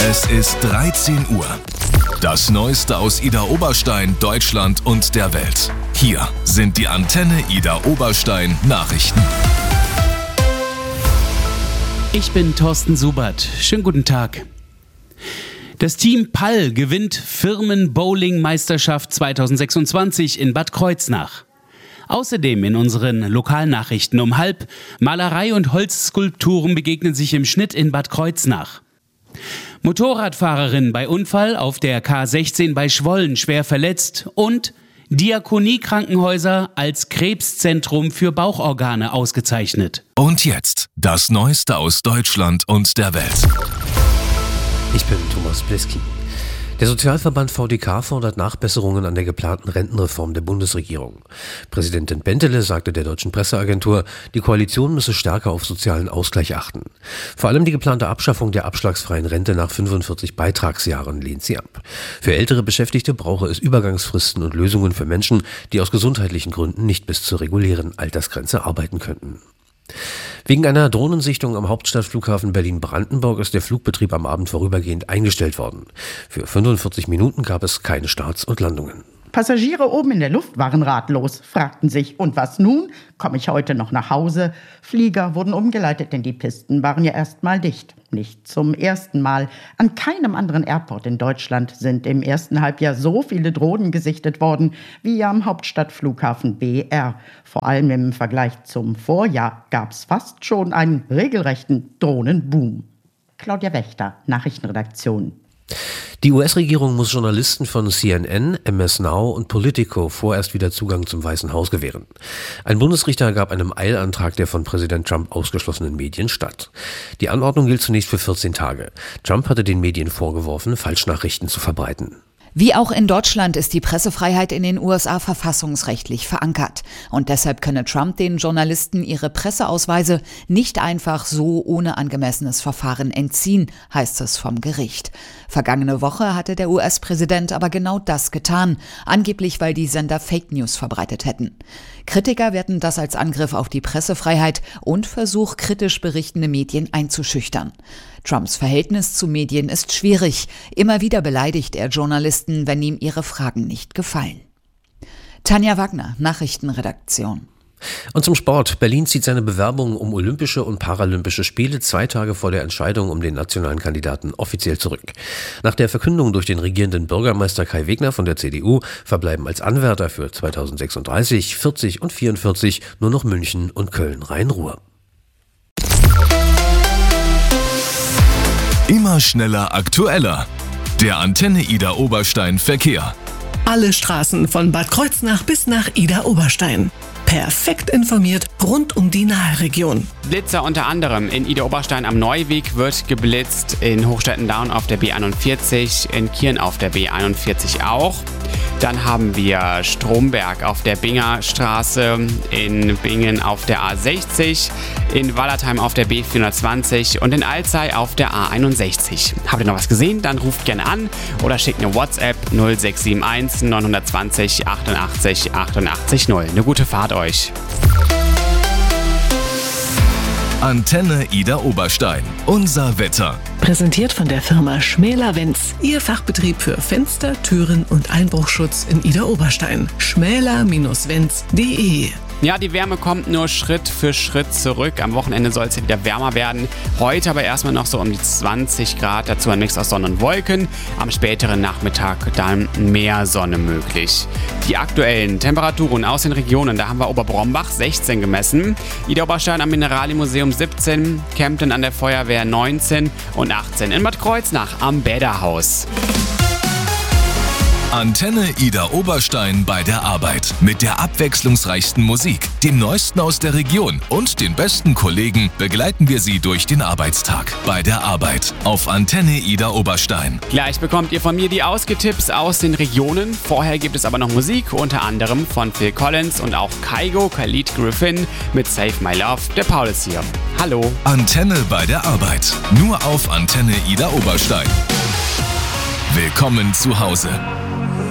Es ist 13 Uhr. Das Neueste aus Ida Oberstein, Deutschland und der Welt. Hier sind die Antenne Ida Oberstein Nachrichten. Ich bin Thorsten Subert. Schönen guten Tag. Das Team Pall gewinnt Firmen-Bowling-Meisterschaft 2026 in Bad Kreuznach. Außerdem in unseren Lokalnachrichten um 12:30 Malerei und Holzskulpturen begegnen sich im Schnitt in Bad Kreuznach. Motorradfahrerin bei Unfall auf der K16 bei Schwollen schwer verletzt und Diakonie-Krankenhäuser als Krebszentrum für Bauchorgane ausgezeichnet. Und jetzt das Neueste aus Deutschland und der Welt. Ich bin Thomas Bleski. Der Sozialverband VDK fordert Nachbesserungen an der geplanten Rentenreform der Bundesregierung. Präsidentin Bentele sagte der Deutschen Presseagentur, die Koalition müsse stärker auf sozialen Ausgleich achten. Vor allem die geplante Abschaffung der abschlagsfreien Rente nach 45 Beitragsjahren lehnt sie ab. Für ältere Beschäftigte brauche es Übergangsfristen und Lösungen für Menschen, die aus gesundheitlichen Gründen nicht bis zur regulären Altersgrenze arbeiten könnten. Wegen einer Drohnensichtung am Hauptstadtflughafen Berlin-Brandenburg ist der Flugbetrieb am Abend vorübergehend eingestellt worden. Für 45 Minuten gab es keine Starts und Landungen. Passagiere oben in der Luft waren ratlos, fragten sich, und was nun? Komme ich heute noch nach Hause? Flieger wurden umgeleitet, denn die Pisten waren ja erst mal dicht. Nicht zum ersten Mal. An keinem anderen Airport in Deutschland sind im ersten Halbjahr so viele Drohnen gesichtet worden wie am Hauptstadtflughafen BER. Vor allem im Vergleich zum Vorjahr gab es fast schon einen regelrechten Drohnenboom. Claudia Wächter, Nachrichtenredaktion. Die US-Regierung muss Journalisten von CNN, MS Now und Politico vorerst wieder Zugang zum Weißen Haus gewähren. Ein Bundesrichter gab einem Eilantrag der von Präsident Trump ausgeschlossenen Medien statt. Die Anordnung gilt zunächst für 14 Tage. Trump hatte den Medien vorgeworfen, Falschnachrichten zu verbreiten. Wie auch in Deutschland ist die Pressefreiheit in den USA verfassungsrechtlich verankert. Und deshalb könne Trump den Journalisten ihre Presseausweise nicht einfach so ohne angemessenes Verfahren entziehen, heißt es vom Gericht. Vergangene Woche hatte der US-Präsident aber genau das getan, angeblich weil die Sender Fake News verbreitet hätten. Kritiker werten das als Angriff auf die Pressefreiheit und Versuch, kritisch berichtende Medien einzuschüchtern. Trumps Verhältnis zu Medien ist schwierig. Immer wieder beleidigt er Journalisten, wenn ihm ihre Fragen nicht gefallen. Tanja Wagner, Nachrichtenredaktion. Und zum Sport. Berlin zieht seine Bewerbung um Olympische und Paralympische Spiele 2 Tage vor der Entscheidung um den nationalen Kandidaten offiziell zurück. Nach der Verkündung durch den regierenden Bürgermeister Kai Wegner von der CDU verbleiben als Anwärter für 2036, 40 und 44 nur noch München und Köln-Rhein-Ruhr. Immer schneller, aktueller. Der Antenne Ida Oberstein Verkehr. Alle Straßen von Bad Kreuznach bis nach Ida Oberstein. Perfekt informiert rund um die Nahregion. Blitzer unter anderem in Ida Oberstein am Neuweg wird geblitzt, in Hochstetten-Down auf der B41, in Kirn auf der B41 auch. Dann haben wir Stromberg auf der Bingerstraße, in Bingen auf der A60, in Wallertheim auf der B420 und in Alzey auf der A61. Habt ihr noch was gesehen? Dann ruft gerne an oder schickt eine WhatsApp 0671 920 88 88 0. Eine gute Fahrt euch. Antenne Ida Oberstein. Unser Wetter. Präsentiert von der Firma Schmäler-Wenz. Ihr Fachbetrieb für Fenster, Türen und Einbruchschutz in Ida Oberstein. schmäler-wenz.de. Ja, die Wärme kommt nur Schritt für Schritt zurück. Am Wochenende soll es wieder wärmer werden. Heute aber erstmal noch so um die 20 Grad. Dazu ein Mix aus Sonne und Wolken. Am späteren Nachmittag dann mehr Sonne möglich. Die aktuellen Temperaturen aus den Regionen. Da haben wir Oberbrombach 16 gemessen. Ida Oberstein am Mineralmuseum 17. Kempten an der Feuerwehr 19 und 18 in Bad Kreuznach am Bäderhaus. Antenne Ida Oberstein bei der Arbeit. Mit der abwechslungsreichsten Musik, dem Neuesten aus der Region und den besten Kollegen begleiten wir Sie durch den Arbeitstag. Bei der Arbeit auf Antenne Ida Oberstein. Gleich bekommt ihr von mir die Ausgetipps aus den Regionen. Vorher gibt es aber noch Musik, unter anderem von Phil Collins und auch Kygo, Khalid Griffin mit Save My Love. Der Paul ist hier. Hallo. Antenne bei der Arbeit. Nur auf Antenne Ida Oberstein. Willkommen zu Hause.